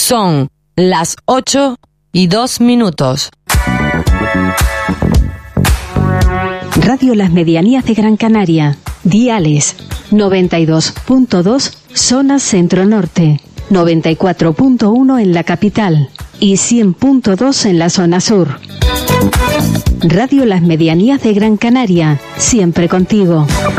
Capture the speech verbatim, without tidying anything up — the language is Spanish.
Son las ocho y dos minutos. Radio Las Medianías de Gran Canaria. Diales noventa y dos punto dos zona centro-norte, noventa y cuatro punto uno en la capital y cien punto dos en la zona sur. Radio Las Medianías de Gran Canaria, siempre contigo.